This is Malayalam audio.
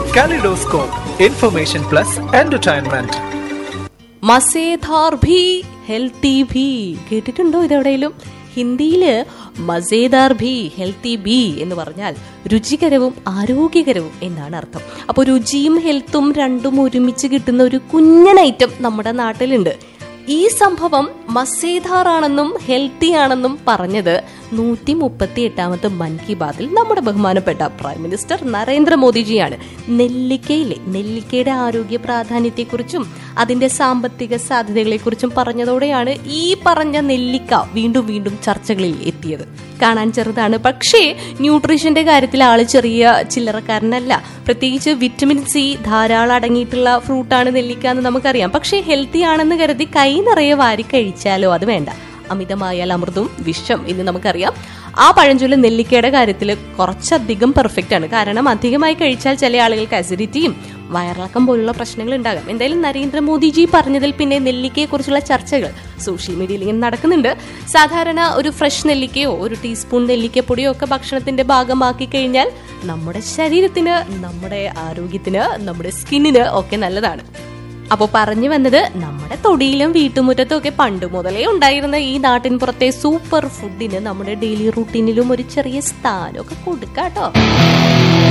Kaleidoscope, Information Plus Entertainment. മസേദാർ ഭി ഹെൽത്തി ഭി കേട്ടിട്ടുണ്ടോ ഇതെവിടെയും? ഹിന്ദിയില് മസേദാർ ഭി ഹെൽത്തി ഭി എന്ന് പറഞ്ഞാൽ രുചികരവും ആരോഗ്യകരവും എന്നാണ് അർത്ഥം. അപ്പോൾ രുചിയും ഹെൽത്തും രണ്ടും ഒരുമിച്ച് കിട്ടുന്ന ഒരു കുഞ്ഞൻ ഐറ്റം നമ്മുടെ നാട്ടിലുണ്ട്. ഈ സംഭവം മസേദാർ ആണെന്നും ഹെൽത്തി ആണെന്നും പറഞ്ഞത് 138ാമത്തെ മൻ കി ബാത്തിൽ നമ്മുടെ ബഹുമാനപ്പെട്ട പ്രൈം മിനിസ്റ്റർ നരേന്ദ്രമോദിജിയാണ്. നെല്ലിക്കയുടെ ആരോഗ്യ പ്രാധാന്യത്തെക്കുറിച്ചും അതിന്റെ സാമ്പത്തിക സാധ്യതകളെക്കുറിച്ചും പറഞ്ഞതോടെയാണ് ഈ പറഞ്ഞ നെല്ലിക്ക വീണ്ടും വീണ്ടും ചർച്ചകളിൽ എത്തിയത്. കാണാൻ ചെറുതാണ്, പക്ഷേ ന്യൂട്രീഷന്റെ കാര്യത്തിൽ ആള് ചെറിയ ചില്ലറക്കാരനല്ല. പ്രത്യേകിച്ച് വിറ്റമിൻ സി ധാരാളം അടങ്ങിയിട്ടുള്ള ഫ്രൂട്ടാണ് നെല്ലിക്ക എന്ന് നമുക്കറിയാം. പക്ഷേ ഹെൽത്തി ആണെന്ന് കരുതി കൈ നിറയെ വാരി കഴിച്ചാലോ അത് വേണ്ട. അമിതമായാൽ അമൃതും വിഷം എന്ന് നമുക്കറിയാം. ആ പഴഞ്ചൊല്ല് നെല്ലിക്കയുടെ കാര്യത്തിൽ കുറച്ചധികം പെർഫെക്റ്റ് ആണ്. കാരണം അധികമായി കഴിച്ചാൽ ചില ആളുകൾക്ക് അസിഡിറ്റിയും വയറിളക്കം പോലുള്ള പ്രശ്നങ്ങൾ ഉണ്ടാകാം. എന്തായാലും നരേന്ദ്രമോദിജി പറഞ്ഞതിൽ പിന്നെ നെല്ലിക്കയെ കുറിച്ചുള്ള ചർച്ചകൾ സോഷ്യൽ മീഡിയയിൽ ഇങ്ങനെ നടക്കുന്നുണ്ട്. സാധാരണ ഒരു ഫ്രഷ് നെല്ലിക്കയോ ഒരു ടീസ്പൂൺ നെല്ലിക്കപ്പൊടിയോ ഒക്കെ ഭക്ഷണത്തിന്റെ ഭാഗമാക്കി കഴിഞ്ഞാൽ നമ്മുടെ ശരീരത്തിന്, നമ്മുടെ ആരോഗ്യത്തിന്, നമ്മുടെ സ്കിന്നിന് ഒക്കെ നല്ലതാണ്. അപ്പോൾ പറഞ്ഞു വന്നത്, നമ്മുടെ തൊടിയിലും വീട്ടുമുറ്റത്തും ഒക്കെ പണ്ട് മുതലേ ഉണ്ടായിരുന്ന ഈ നാട്ടിൻ പുറത്തെ സൂപ്പർ ഫുഡിന് നമ്മുടെ ഡെയിലി റൂട്ടീനിലും ഒരു ചെറിയ സ്ഥാനമൊക്കെ കൊടുക്കാട്ടോ.